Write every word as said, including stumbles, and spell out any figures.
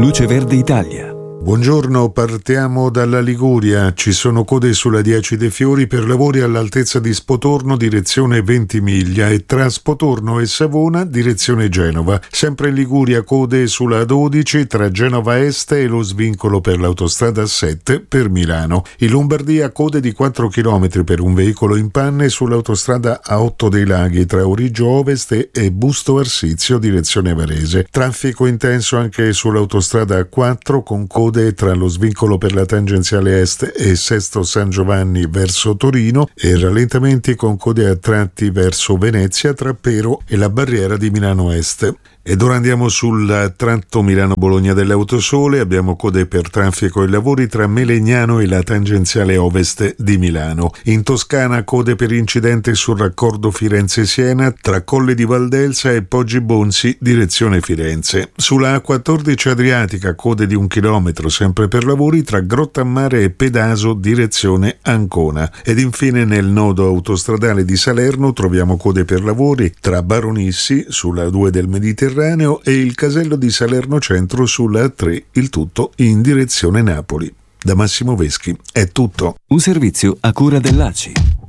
Luce Verde Italia. Buongiorno, partiamo dalla Liguria. Ci sono code sulla dieci dei Fiori per lavori all'altezza di Spotorno, direzione Ventimiglia, e tra Spotorno e Savona, direzione Genova. Sempre in Liguria code sulla dodici tra Genova Est e lo svincolo per l'autostrada sette per Milano. In Lombardia code di quattro chilometri per un veicolo in panne sull'autostrada A otto dei Laghi tra Origio Ovest e Busto Arsizio, direzione Varese. Traffico intenso anche sull'autostrada A quattro con code tra lo svincolo per la tangenziale est e Sesto San Giovanni verso Torino e rallentamenti con code a tratti verso Venezia tra Pero e la barriera di Milano Est. Ed ora andiamo sul tratto Milano-Bologna dell'Autosole. Abbiamo code per traffico e lavori tra Melegnano e la tangenziale ovest di Milano. In Toscana code per incidente sul raccordo Firenze-Siena tra Colle di Valdelsa e Poggi Bonzi, direzione Firenze. Sulla A quattordici Adriatica code di un chilometro sempre per lavori tra Grottammare e Pedaso, direzione Ancona. Ed infine nel nodo autostradale di Salerno troviamo code per lavori tra Baronissi sulla A due del Mediterraneo e il casello di Salerno Centro sulla A tre, il tutto in direzione Napoli. Da Massimo Veschi è tutto. Un servizio a cura dell'A C I.